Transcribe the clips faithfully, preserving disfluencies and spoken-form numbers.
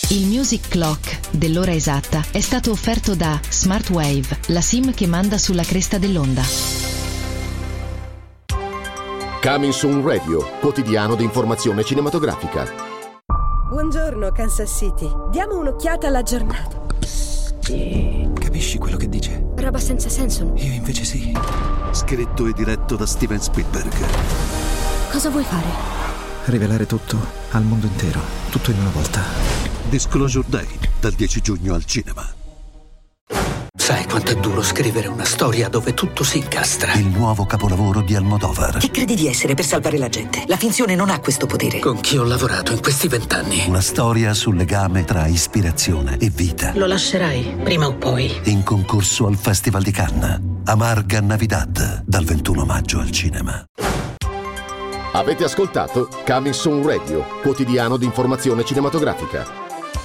Il Music Clock dell'ora esatta è stato offerto da Smartwave, la SIM che manda sulla cresta dell'onda. Coming Soon Radio, quotidiano di informazione cinematografica. Buongiorno Kansas City, diamo un'occhiata alla giornata. Capisci quello che dice? Roba senza senso. Io invece sì. Scritto e diretto da Steven Spielberg. Cosa vuoi fare? Rivelare tutto al mondo intero, tutto in una volta. Disclosure Day, dal dieci giugno al cinema. Sai quanto è duro scrivere una storia dove tutto si incastra? Il nuovo capolavoro di Almodovar. Chi credi di essere per salvare la gente? La finzione non ha questo potere. Con chi ho lavorato in questi vent'anni? Una storia sul legame tra ispirazione e vita. Lo lascerai, prima o poi. In concorso al Festival di Cannes. Amarga Navidad, dal ventuno maggio al cinema. Avete ascoltato Coming Soon Radio, quotidiano di informazione cinematografica.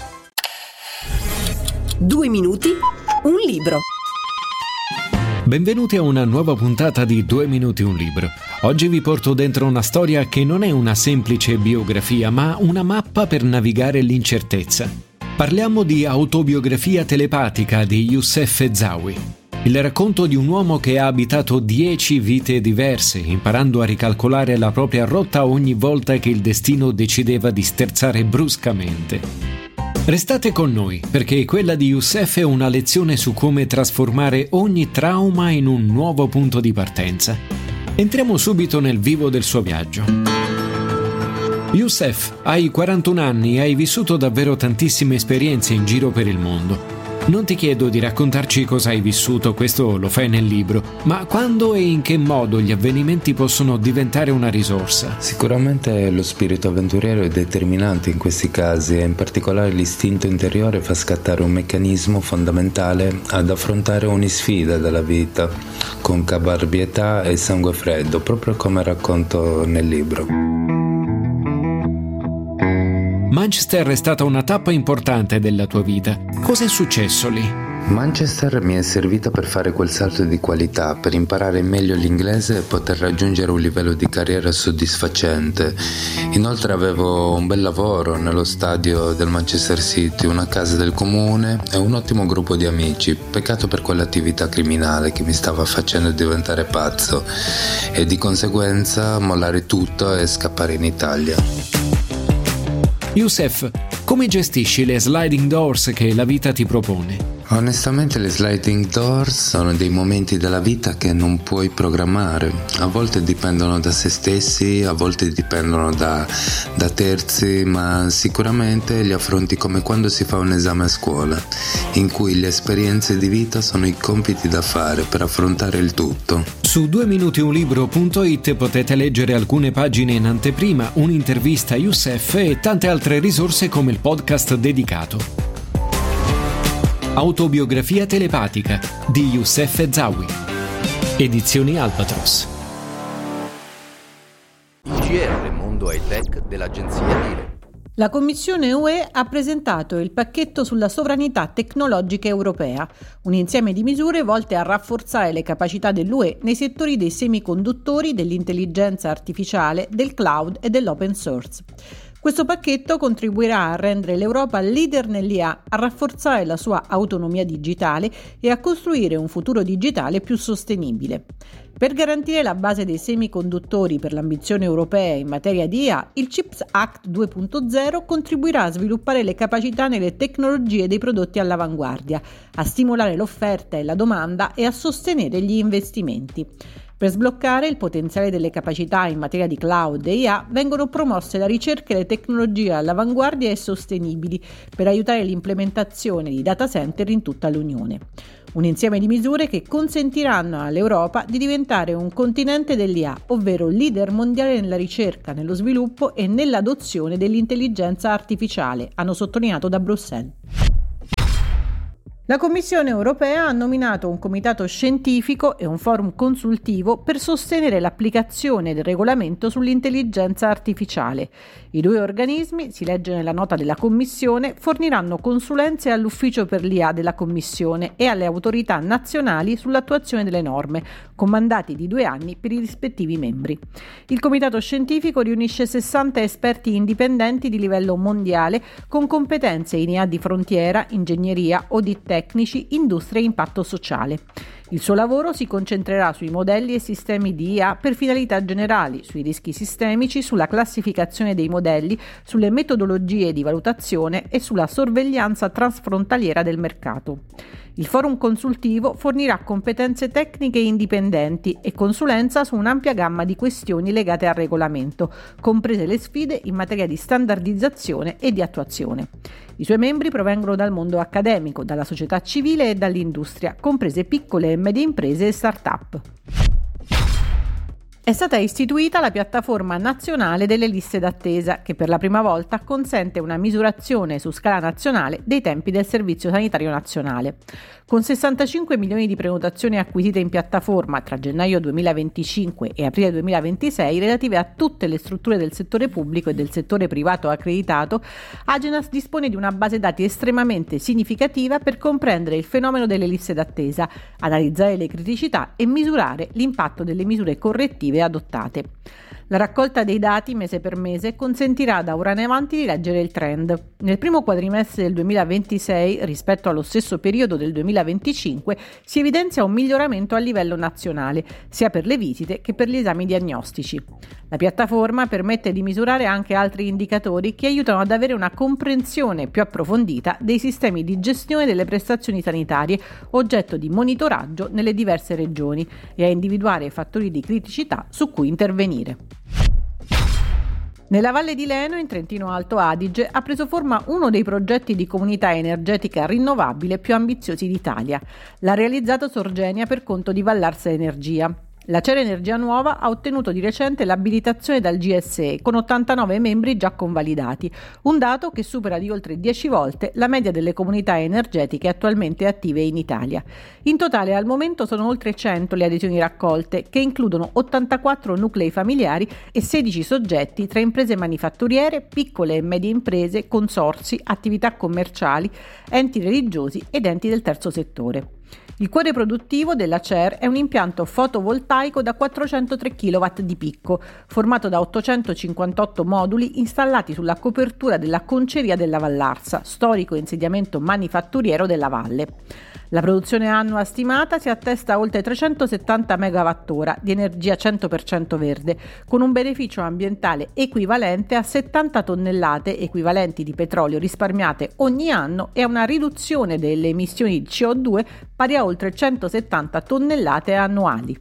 Due minuti, un libro. Benvenuti a una nuova puntata di Due minuti un libro. Oggi vi porto dentro una storia che non è una semplice biografia, ma una mappa per navigare l'incertezza. Parliamo di Autobiografia telepatica di Youssef Ezawi. Il racconto di un uomo che ha abitato dieci vite diverse, imparando a ricalcolare la propria rotta ogni volta che il destino decideva di sterzare bruscamente. Restate con noi, perché quella di Youssef è una lezione su come trasformare ogni trauma in un nuovo punto di partenza. Entriamo subito nel vivo del suo viaggio. Youssef, hai quarantuno anni e hai vissuto davvero tantissime esperienze in giro per il mondo. Non ti chiedo di raccontarci cosa hai vissuto, questo lo fai nel libro, ma quando e in che modo gli avvenimenti possono diventare una risorsa? Sicuramente lo spirito avventuriero è determinante in questi casi e in particolare l'istinto interiore fa scattare un meccanismo fondamentale ad affrontare ogni sfida della vita con caparbietà e sangue freddo, proprio come racconto nel libro. Manchester è stata una tappa importante della tua vita. Cosa è successo lì? Manchester mi è servita per fare quel salto di qualità, per imparare meglio l'inglese e poter raggiungere un livello di carriera soddisfacente. Inoltre avevo un bel lavoro nello stadio del Manchester City, una casa del comune e un ottimo gruppo di amici. Peccato per quell'attività criminale che mi stava facendo diventare pazzo e di conseguenza mollare tutto e scappare in Italia. Youssef, come gestisci le sliding doors che la vita ti propone? Onestamente le sliding doors sono dei momenti della vita che non puoi programmare. A volte dipendono da se stessi, a volte dipendono da, da terzi, ma sicuramente li affronti come quando si fa un esame a scuola, in cui le esperienze di vita sono i compiti da fare per affrontare il tutto. Su due minuti un libro punto it potete leggere alcune pagine in anteprima, un'intervista a Youssef e tante altre risorse come il podcast dedicato. Autobiografia telepatica di Youssef Ezawi. Edizioni Albatros. Il G R Mondo High-Tech dell'agenzia Dire. La Commissione U E ha presentato il pacchetto sulla sovranità tecnologica europea, un insieme di misure volte a rafforzare le capacità dell'U E nei settori dei semiconduttori, dell'intelligenza artificiale, del cloud e dell'open source. Questo pacchetto contribuirà a rendere l'Europa leader nell'I A, a rafforzare la sua autonomia digitale e a costruire un futuro digitale più sostenibile. Per garantire la base dei semiconduttori per l'ambizione europea in materia di I A, il CHIPS Act due punto zero contribuirà a sviluppare le capacità nelle tecnologie dei prodotti all'avanguardia, a stimolare l'offerta e la domanda e a sostenere gli investimenti. Per sbloccare il potenziale delle capacità in materia di cloud e I A vengono promosse la ricerca e le tecnologie all'avanguardia e sostenibili per aiutare l'implementazione di data center in tutta l'Unione. Un insieme di misure che consentiranno all'Europa di diventare un continente dell'I A, ovvero leader mondiale nella ricerca, nello sviluppo e nell'adozione dell'intelligenza artificiale, hanno sottolineato da Bruxelles. La Commissione europea ha nominato un comitato scientifico e un forum consultivo per sostenere l'applicazione del regolamento sull'intelligenza artificiale. I due organismi, si legge nella nota della Commissione, forniranno consulenze all'Ufficio per l'I A della Commissione e alle autorità nazionali sull'attuazione delle norme, con mandati di due anni per i rispettivi membri. Il comitato scientifico riunisce sessanta esperti indipendenti di livello mondiale con competenze in I A di frontiera, ingegneria, audit tecnici, industria e impatto sociale. Il suo lavoro si concentrerà sui modelli e sistemi di I A per finalità generali, sui rischi sistemici, sulla classificazione dei modelli, sulle metodologie di valutazione e sulla sorveglianza transfrontaliera del mercato. Il forum consultivo fornirà competenze tecniche indipendenti e consulenza su un'ampia gamma di questioni legate al regolamento, comprese le sfide in materia di standardizzazione e di attuazione. I suoi membri provengono dal mondo accademico, dalla società civile e dall'industria, comprese piccole e medie imprese e start-up. È stata istituita la piattaforma nazionale delle liste d'attesa, che per la prima volta consente una misurazione su scala nazionale dei tempi del Servizio Sanitario Nazionale. Con sessantacinque milioni di prenotazioni acquisite in piattaforma tra gennaio duemilaventicinque e aprile duemilaventisei relative a tutte le strutture del settore pubblico e del settore privato accreditato, Agenas dispone di una base dati estremamente significativa per comprendere il fenomeno delle liste d'attesa, analizzare le criticità e misurare l'impatto delle misure correttive adottate. La raccolta dei dati mese per mese consentirà da ora in avanti di leggere il trend. Nel primo quadrimestre del duemilaventisei, rispetto allo stesso periodo del duemilaventicinque, si evidenzia un miglioramento a livello nazionale, sia per le visite che per gli esami diagnostici. La piattaforma permette di misurare anche altri indicatori che aiutano ad avere una comprensione più approfondita dei sistemi di gestione delle prestazioni sanitarie, oggetto di monitoraggio nelle diverse regioni, e a individuare fattori di criticità su cui intervenire. Nella Valle di Leno, in Trentino Alto Adige, ha preso forma uno dei progetti di comunità energetica rinnovabile più ambiziosi d'Italia. L'ha realizzato Sorgenia per conto di Vallarsa Energia. La Cera Energia Nuova ha ottenuto di recente l'abilitazione dal G S E con ottantanove membri già convalidati, un dato che supera di oltre dieci volte la media delle comunità energetiche attualmente attive in Italia. In totale al momento sono oltre cento le adesioni raccolte, che includono ottantaquattro nuclei familiari e sedici soggetti tra imprese manifatturiere, piccole e medie imprese, consorzi, attività commerciali, enti religiosi ed enti del terzo settore. Il cuore produttivo della C E R è un impianto fotovoltaico da quattrocentotre chilowatt di picco, formato da ottocentocinquantotto moduli installati sulla copertura della Conceria della Vallarsa, storico insediamento manifatturiero della valle. La produzione annua stimata si attesta a oltre trecentosettanta megawattora di energia cento per cento verde, con un beneficio ambientale equivalente a settanta tonnellate equivalenti di petrolio risparmiate ogni anno e a una riduzione delle emissioni di C O due pari a oltre centosettanta tonnellate annuali.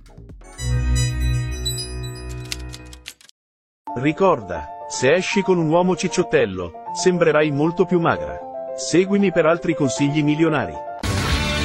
Ricorda, se esci con un uomo cicciottello, sembrerai molto più magra. Seguimi per altri consigli milionari.